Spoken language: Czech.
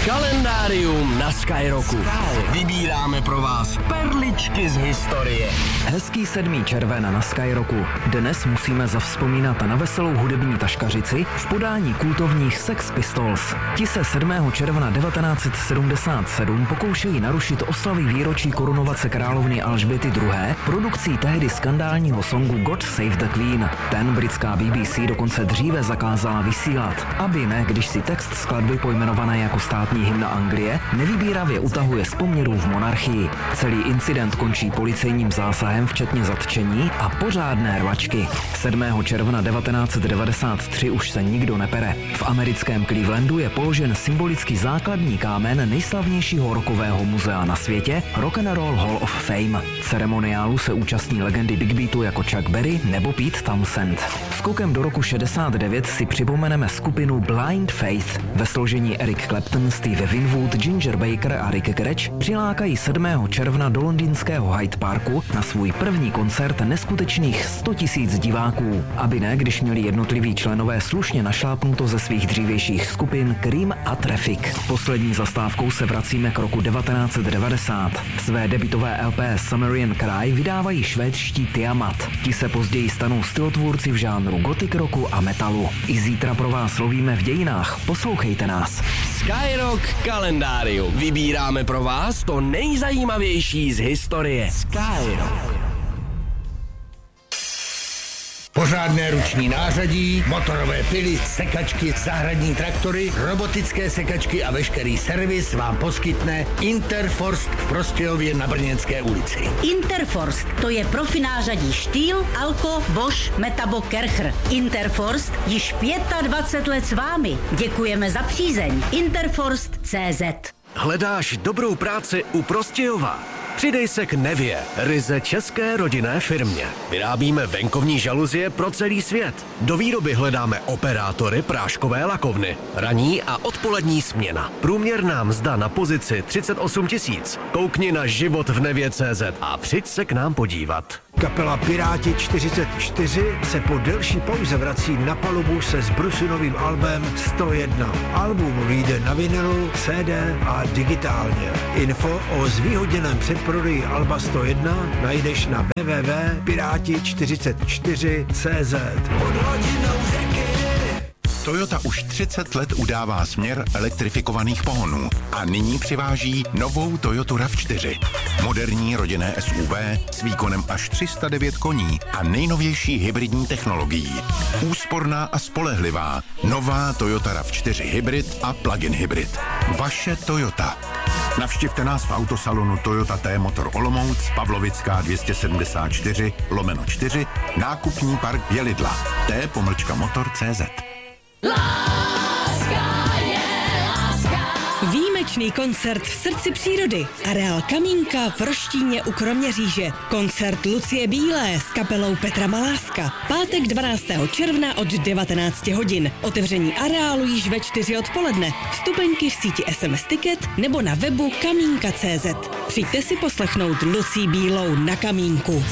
Kalendárium na Skyrocku. Vybíráme pro vás perličky z historie. Hezký 7. červen na Skyrocku. Dnes musíme zavzpomínat na veselou hudební taškařici v podání kultovních Sex Pistols. Ti se 7. června 1977 pokoušejí narušit oslavy výročí korunovace královny Alžběty II. Produkcí tehdy skandálního songu God Save the Queen. Ten britská BBC dokonce dříve zakázala vysílat, aby ne, když si text skladby pojmenované jako státní hymna Anglie nevybíravě utahuje z poměrů v monarchii. Celý incident končí policejním zásahem včetně zatčení a pořádné rvačky. 7. června 1993 už se nikdo nepere. V americkém Clevelandu je položen symbolický základní kámen nejslavnějšího rockového muzea na světě, Rock and Roll Hall of Fame. Ceremoniálu se účastní legendy Big Beatu jako Chuck Berry nebo Pete Townshend. Skokem do roku 69 si připomeneme skupinu Blind Faith. Ve složení Eric Clapton, Steve Winwood, Ginger Baker a Rick Gretsch přilákají 7. června do londýnského Hyde Parku na svůj první koncert neskutečných 100 000 diváků. Aby ne, když měli jednotliví členové slušně našlápnuto ze svých dřívějších skupin Cream a Traffic. Poslední zastávkou se vracíme k roku 1990. Své debutové LP Sumerian Cry vydávají švédští Tiamat. Ti se později stanou stylotvůrci v žánru gothic rocku a metalu. I zítra pro vás lovíme v dějinách. Poslouchejte nás. Skyrock kalendárium. Vybíráme pro vás to nejzajímavější z historie. Skyrock. Pořádné ruční nářadí, motorové pily, sekačky, zahradní traktory, robotické sekačky a veškerý servis vám poskytne Interforst v Prostějově na Brněnské ulici. Interforst, to je profi nářadí Štýl, Alko, Bosch, Metabo, Kercher. Interforst již 25 let s vámi. Děkujeme za přízeň. Interforst.cz. Hledáš dobrou práci u Prostějova? Přidej se k Nevě, ryze české rodinné firmě. Vyrábíme venkovní žaluzie pro celý svět. Do výroby hledáme operátory práškové lakovny. Ranní a odpolední směna. Průměrná mzda na pozici 38 000. Koukni na životvnevě.cz a přijď se k nám podívat. Kapela Piráti 44 se po delší pauze vrací na palubu se zbrusunovým albem 101. Album vyjde na vinylu, CD a digitálně. Info o zvýhodněném předprodeji alba 101 najdeš na www.pirati44.cz. Toyota už 30 let udává směr elektrifikovaných pohonů a nyní přiváží novou Toyotu RAV4. Moderní rodinné SUV s výkonem až 309 koní a nejnovější hybridní technologií. Úsporná a spolehlivá. Nová Toyota RAV4 hybrid a plug-in hybrid. Vaše Toyota. Navštivte nás v autosalonu Toyota T-Motor Olomouc, Pavlovická 274/4, nákupní park Jelidla, t-motor.cz. Výjimečný koncert v srdci přírody. Areál Kamínka v Roštíně u Kroměříže. Koncert Lucie Bílé s kapelou Petra Maláska. Pátek 12. června od 19 hodin. Otevření areálu již ve 4 odpoledne. Vstupenky v síti SMS Ticket nebo na webu kamínka.cz. Přijďte si poslechnout Lucii Bílou na Kamínku.